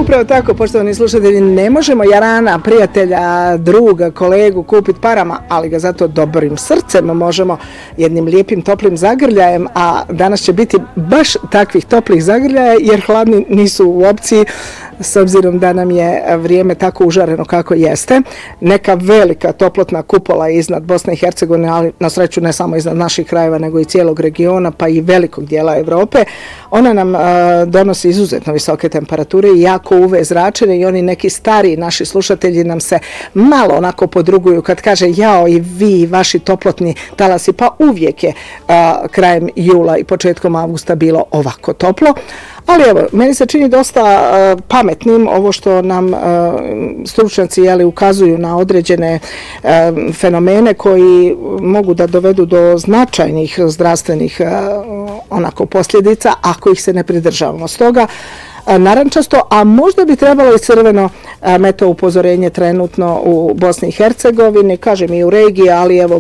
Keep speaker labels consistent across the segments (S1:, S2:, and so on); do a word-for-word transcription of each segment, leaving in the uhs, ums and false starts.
S1: Upravo tako, poštovani slušatelji, ne možemo jarana, prijatelja, druga, kolegu kupiti parama, ali ga zato dobrim srcem možemo jednim lijepim toplim zagrljajem, a danas će biti baš takvih toplih zagrljaja jer hladni nisu u opciji s obzirom da nam je vrijeme tako užareno kako jeste. Neka velika toplotna kupola iznad Bosne i Hercegovine, ali na sreću ne samo iznad naših krajeva nego i cijelog regiona pa i velikog dijela Europe. Ona nam uh, donosi izuzetno visoke temperature i jako uve zračenje i oni neki stari naši slušatelji nam se malo onako podruguju kad kaže jao i vi vaši toplotni talasi, pa uvijek je uh, krajem jula i početkom avgusta bilo ovako toplo. Ali evo, meni se čini dosta uh, pametnim ovo što nam uh, stručnjaci jeli, ukazuju na određene uh, fenomene koji mogu da dovedu do značajnih zdravstvenih uh, onako posljedica ako ih se ne pridržavamo. Stoga narančasto, a možda bi trebalo i crveno meteo upozorenje trenutno u Bosni i Hercegovini, kažem i u regiji, ali evo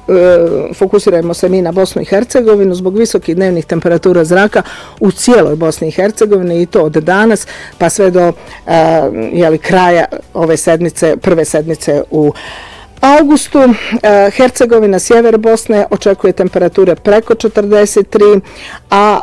S1: fokusirajmo se mi na Bosnu i Hercegovinu zbog visokih dnevnih temperatura zraka u cijeloj Bosni i Hercegovini i to od danas pa sve do jeli, kraja ove sedmice, prve sedmice u augustu. Hercegovina, sjever Bosne očekuje temperature preko četrdeset tri, a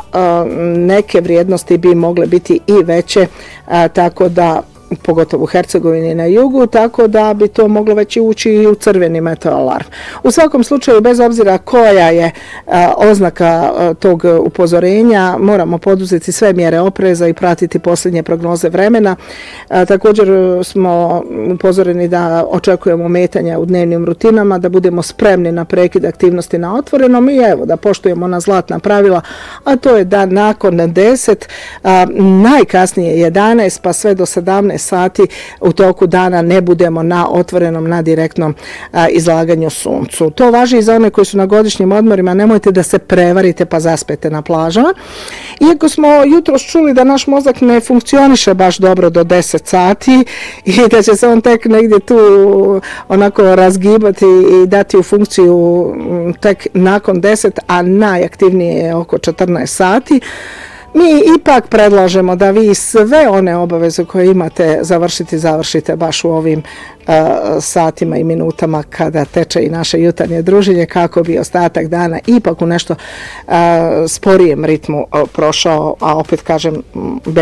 S1: neke vrijednosti bi mogle biti i veće, tako da pogotovo u Hercegovini na jugu, tako da bi to moglo već i ući i u crveni meteoalarm. U svakom slučaju, bez obzira koja je a, oznaka a, tog upozorenja, moramo poduzeti sve mjere opreza i pratiti posljednje prognoze vremena. A, također smo upozoreni da očekujemo metanja u dnevnim rutinama, da budemo spremni na prekid aktivnosti na otvorenom i evo da poštujemo ona zlatna pravila, a to je da nakon deset, a, najkasnije jedanaest pa sve do sedamnaest sati u toku dana ne budemo na otvorenom, na direktnom a, izlaganju suncu. To važi i za one koji su na godišnjim odmorima, nemojte da se prevarite pa zaspete na plažama. Iako smo jutros čuli da naš mozak ne funkcioniše baš dobro do deset sati i da će se on tek negdje tu onako razgibati i dati u funkciju tek nakon deset, a najaktivnije je oko četrnaest sati, mi ipak predlažemo da vi sve one obaveze koje imate završiti, završite baš u ovim uh, satima i minutama kada teče i naše jutarnje druženje kako bi ostatak dana ipak u nešto uh, sporijem ritmu uh, prošao, a opet kažem bez